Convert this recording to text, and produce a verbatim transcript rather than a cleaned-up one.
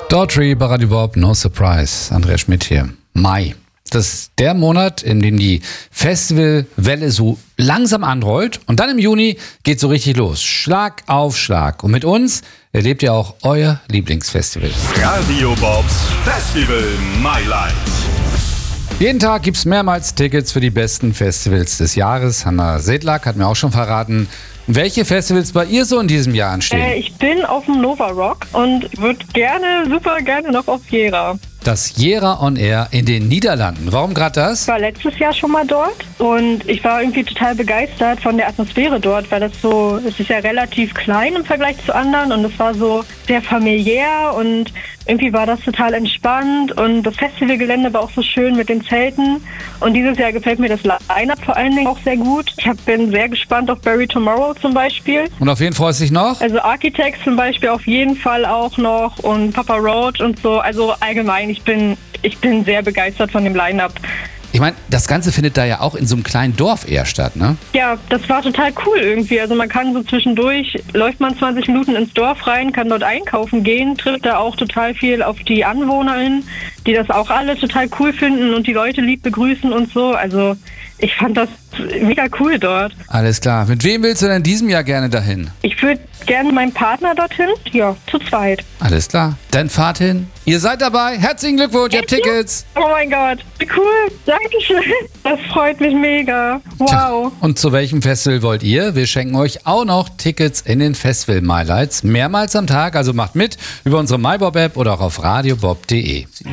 Daughtry, bei Radio Bob, No Surprise. Andrea Schmidt hier. Mai. Das ist der Monat, in dem die Festivalwelle so langsam anrollt. Und dann im Juni geht so richtig los. Schlag auf Schlag. Und mit uns erlebt ihr auch euer Lieblingsfestival. Radio Bobs Festival Mailand. Jeden Tag gibt es mehrmals Tickets für die besten Festivals des Jahres. Hanna Sedlak hat mir auch schon verraten, welche Festivals bei ihr so in diesem Jahr anstehen. Äh, ich bin auf dem Nova Rock und würde gerne, super gerne noch auf Gera. Das Gera on Air in den Niederlanden. Warum gerade das? Ich war letztes Jahr schon mal dort und ich war irgendwie total begeistert von der Atmosphäre dort, weil das so, es ist ja relativ klein im Vergleich zu anderen und es war so sehr familiär und irgendwie war das total entspannt und das Festivalgelände war auch so schön mit den Zelten und dieses Jahr gefällt mir das Line-Up vor allen Dingen auch sehr gut. Ich hab, bin sehr gespannt auf Bury Tomorrow zum Beispiel. Und auf wen freust du dich noch? Also Architects zum Beispiel auf jeden Fall auch noch und Papa Roach und so, also allgemein. Ich bin, ich bin sehr begeistert von dem Line-Up. Ich meine, das Ganze findet da ja auch in so einem kleinen Dorf eher statt, ne? Ja, das war total cool irgendwie. Also man kann so zwischendurch, läuft man zwanzig Minuten ins Dorf rein, kann dort einkaufen gehen, trifft da auch total viel auf die AnwohnerInnen, die das auch alle total cool finden und die Leute lieb begrüßen und so. Also ich fand das mega cool dort. Alles klar. Mit wem willst du denn in diesem Jahr gerne dahin? Ich würde gerne meinen Partner dorthin. Ja, zu zweit. Alles klar. Dann fahrt hin. Ihr seid dabei. Herzlichen Glückwunsch, ihr habt Tickets. Oh mein Gott, wie cool. Dankeschön. Das freut mich mega. Wow. Tja, und zu welchem Festival wollt ihr? Wir schenken euch auch noch Tickets in den Festival Mailights. Mehrmals am Tag. Also macht mit über unsere MyBob-App oder auch auf radiobob punkt de.